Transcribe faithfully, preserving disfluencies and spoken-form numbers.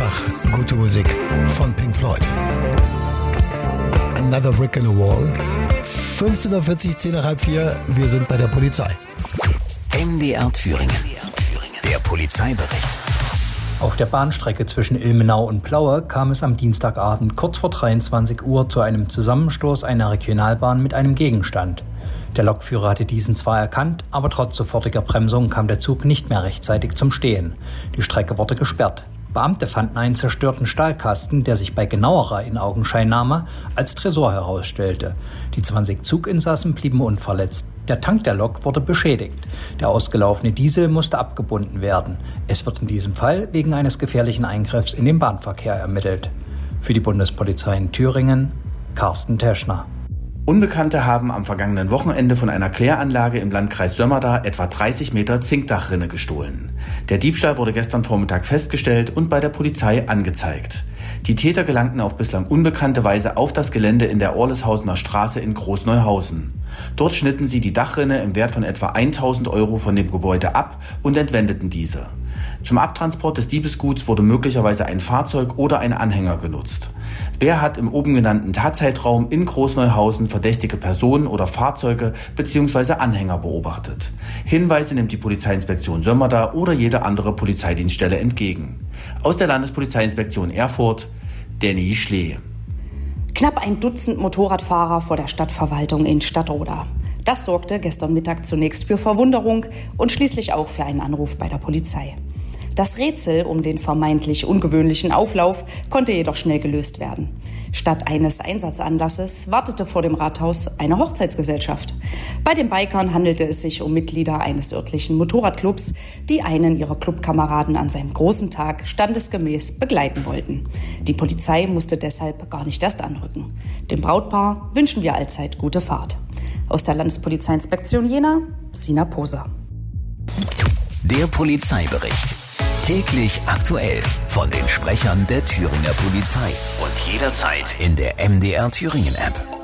Freitag gute Musik von Pink Floyd. Another Brick in the Wall. fünfzehn Uhr vierzig, zehn nach halb vier. Wir sind bei der Polizei. M D R Thüringen. Der Polizeibericht. Auf der Bahnstrecke zwischen Ilmenau und Plaue kam es am Dienstagabend kurz vor dreiundzwanzig Uhr zu einem Zusammenstoß einer Regionalbahn mit einem Gegenstand. Der Lokführer hatte diesen zwar erkannt, aber trotz sofortiger Bremsung kam der Zug nicht mehr rechtzeitig zum Stehen. Die Strecke wurde gesperrt. Beamte fanden einen zerstörten Stahlkasten, der sich bei genauerer Inaugenscheinnahme als Tresor herausstellte. Die zwanzig Zuginsassen blieben unverletzt. Der Tank der Lok wurde beschädigt. Der ausgelaufene Diesel musste abgebunden werden. Es wird in diesem Fall wegen eines gefährlichen Eingriffs in den Bahnverkehr ermittelt. Für die Bundespolizei in Thüringen, Carsten Teschner. Unbekannte haben am vergangenen Wochenende von einer Kläranlage im Landkreis Sömmerda etwa dreißig Meter Zinkdachrinne gestohlen. Der Diebstahl wurde gestern Vormittag festgestellt und bei der Polizei angezeigt. Die Täter gelangten auf bislang unbekannte Weise auf das Gelände in der Orleshausener Straße in Großneuhausen. Dort schnitten sie die Dachrinne im Wert von etwa tausend Euro von dem Gebäude ab und entwendeten diese. Zum Abtransport des Diebesguts wurde möglicherweise ein Fahrzeug oder ein Anhänger genutzt. Wer hat im oben genannten Tatzeitraum in Großneuhausen verdächtige Personen oder Fahrzeuge bzw. Anhänger beobachtet? Hinweise nimmt die Polizeiinspektion Sömmerda oder jede andere Polizeidienststelle entgegen. Aus der Landespolizeiinspektion Erfurt, Danny Schlee. Knapp ein Dutzend Motorradfahrer vor der Stadtverwaltung in Stadtroda. Das sorgte gestern Mittag zunächst für Verwunderung und schließlich auch für einen Anruf bei der Polizei. Das Rätsel um den vermeintlich ungewöhnlichen Auflauf konnte jedoch schnell gelöst werden. Statt eines Einsatzanlasses wartete vor dem Rathaus eine Hochzeitsgesellschaft. Bei den Bikern handelte es sich um Mitglieder eines örtlichen Motorradclubs, die einen ihrer Clubkameraden an seinem großen Tag standesgemäß begleiten wollten. Die Polizei musste deshalb gar nicht erst anrücken. Dem Brautpaar wünschen wir allzeit gute Fahrt. Aus der Landespolizeiinspektion Jena, Sina Poser. Der Polizeibericht. Täglich aktuell von den Sprechern der Thüringer Polizei und jederzeit in der M D R Thüringen App.